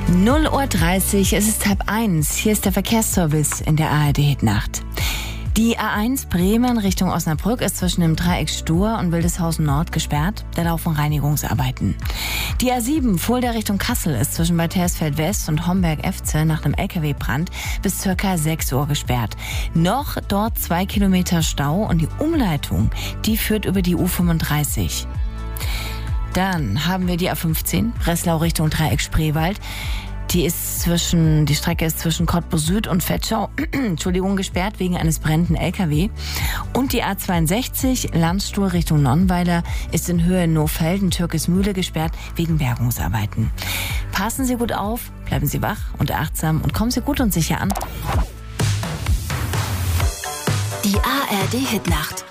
0:30 Uhr, es ist 12:30. Hier ist der Verkehrsservice in der ARD-Hitnacht. Die A1 Bremen Richtung Osnabrück ist zwischen dem Dreieck Stur und Wildeshausen Nord gesperrt. Da laufen Reinigungsarbeiten. Die A7 Fulda Richtung Kassel ist zwischen Bad Hersfeld West und Homberg-Efze nach einem LKW-Brand bis ca. 6 Uhr gesperrt. Noch dort 2 Kilometer Stau und die Umleitung, die führt über die U35. Dann haben wir die A15 Breslau Richtung Dreieck Spreewald. Die Strecke ist zwischen Cottbus Süd und Vetschau, gesperrt wegen eines brennenden LKW. Und die A62 Landstuhl Richtung Nonnweiler ist in Höhe Nohfelden-Türkismühle gesperrt wegen Bergungsarbeiten. Passen Sie gut auf, bleiben Sie wach und achtsam und kommen Sie gut und sicher an. Die ARD Hitnacht.